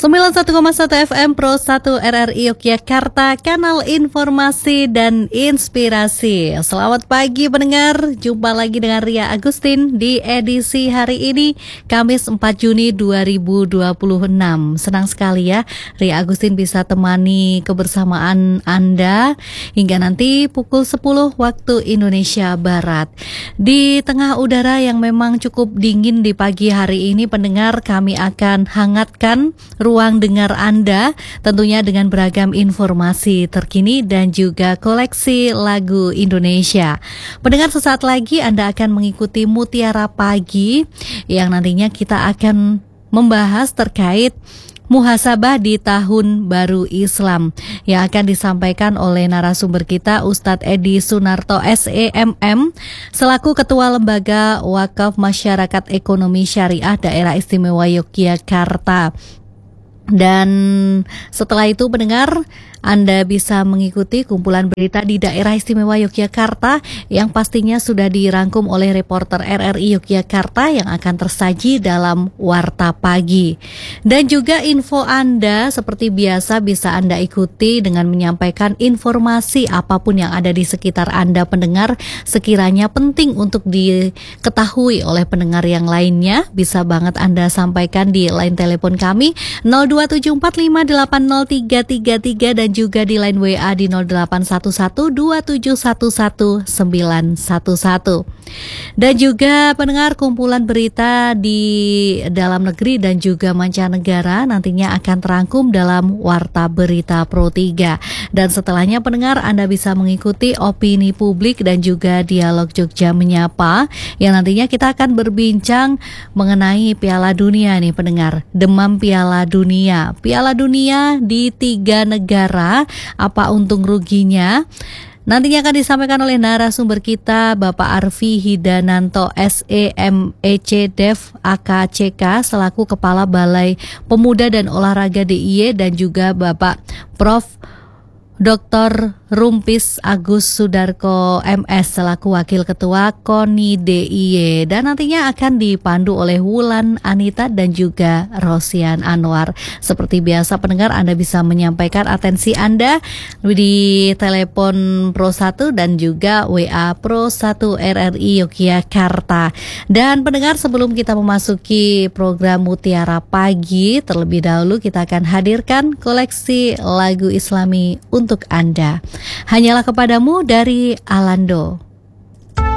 91,1 FM Pro 1 RRI Yogyakarta, kanal informasi dan inspirasi. Selamat pagi pendengar, jumpa lagi dengan Ria Agustin di edisi hari ini, Kamis 4 Juni 2026. Senang sekali ya, Ria Agustin bisa temani kebersamaan Anda hingga nanti pukul 10 waktu Indonesia Barat. Di tengah udara yang memang cukup dingin di pagi hari ini, pendengar, kami akan hangatkan ruang dengar Anda tentunya dengan beragam informasi terkini dan juga koleksi lagu Indonesia. Pendengar, sesaat lagi Anda akan mengikuti Mutiara Pagi yang nantinya kita akan membahas terkait muhasabah di tahun baru Islam yang akan disampaikan oleh narasumber kita Ustadz Edi Sunarto SEMM selaku Ketua Lembaga Wakaf Masyarakat Ekonomi Syariah Daerah Istimewa Yogyakarta. Dan setelah itu pendengar, Anda bisa mengikuti kumpulan berita di Daerah Istimewa Yogyakarta yang pastinya sudah dirangkum oleh reporter RRI Yogyakarta yang akan tersaji dalam Warta Pagi. Dan juga info Anda seperti biasa bisa Anda ikuti dengan menyampaikan informasi apapun yang ada di sekitar Anda pendengar, sekiranya penting untuk diketahui oleh pendengar yang lainnya, bisa banget Anda sampaikan di line telepon kami 02745803333 dan juga di line WA di 081127119111. Dan juga pendengar, kumpulan berita di dalam negeri dan juga mancanegara nantinya akan terangkum dalam Warta Berita Pro 3. Dan setelahnya pendengar, Anda bisa mengikuti opini publik dan juga dialog Jogja Menyapa yang nantinya kita akan berbincang mengenai Piala Dunia nih pendengar. Demam Piala Dunia. Piala Dunia di 3 negara, apa untung ruginya? Nantinya akan disampaikan oleh narasumber kita Bapak Arfi Hidananto SEMEC Dev AKCK selaku Kepala Balai Pemuda dan Olahraga DIY dan juga Bapak Prof. Dr. Rumpis Agus Sudarko MS selaku Wakil Ketua KONI DIY dan nantinya akan dipandu oleh Wulan Anita dan juga Rosian Anwar. Seperti biasa pendengar, Anda bisa menyampaikan atensi Anda di telepon Pro 1 dan juga WA Pro 1 RRI Yogyakarta. Dan pendengar, sebelum kita memasuki program Mutiara Pagi, terlebih dahulu kita akan hadirkan koleksi lagu Islami untuk Anda. Hanyalah Kepadamu dari Alando.